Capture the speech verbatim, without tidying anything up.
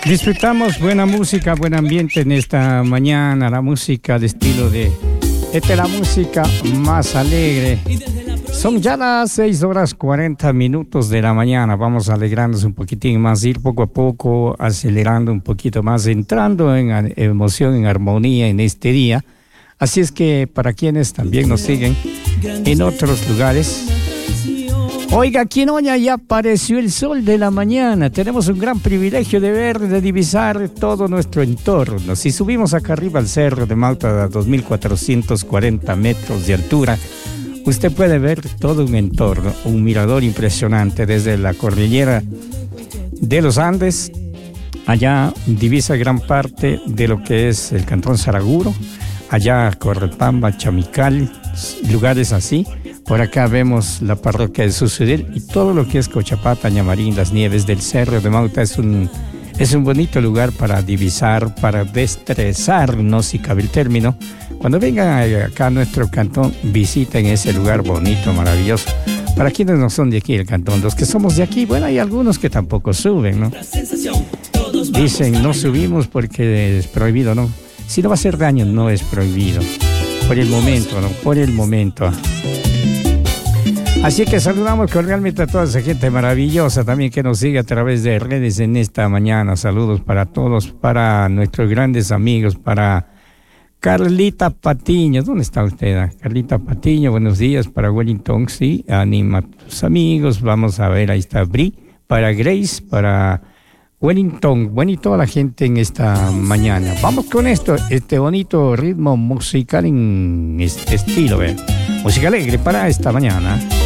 Disfrutamos buena música, buen ambiente en esta mañana, la música de estilo de... Esta es la música más alegre. Son ya las seis horas cuarenta minutos de la mañana. Vamos alegrándonos un poquitín más, ir poco a poco, acelerando un poquito más, entrando en emoción, en armonía en este día. Así es que para quienes también nos siguen en otros lugares, oiga, aquí en Oña ya apareció el sol de la mañana. Tenemos un gran privilegio de ver, de divisar todo nuestro entorno. Si subimos acá arriba al cerro de Mauta a dos mil cuatrocientos cuarenta metros de altura, usted puede ver todo un entorno, un mirador impresionante desde la cordillera de los Andes. Allá divisa gran parte de lo que es el cantón Saraguro, allá Correpamba, Chamical, lugares así. Por acá vemos la parroquia de Susudil y todo lo que es Cochapata, Ñamarín, las nieves del Cerro de Mauta. Es un, es un bonito lugar para divisar, para destresarnos, si cabe el término. Cuando vengan acá a nuestro cantón, visiten ese lugar bonito, maravilloso. Para quienes no son de aquí, el cantón, los que somos de aquí, bueno, hay algunos que tampoco suben, ¿no? Dicen, no subimos porque es prohibido, ¿no? Si no va a hacer daño, no es prohibido. Por el momento, ¿no? Por el momento. Así que saludamos cordialmente a toda esa gente maravillosa también que nos sigue a través de redes en esta mañana. Saludos para todos, para nuestros grandes amigos, para Carlita Patiño. ¿Dónde está usted? Carlita Patiño, buenos días. Para Wellington, sí, anima a tus amigos. Vamos a ver, ahí está Bri. Para Grace, para Wellington, bueno, y toda la gente en esta mañana. Vamos con esto, este bonito ritmo musical en este estilo, ¿eh? Música alegre para esta mañana.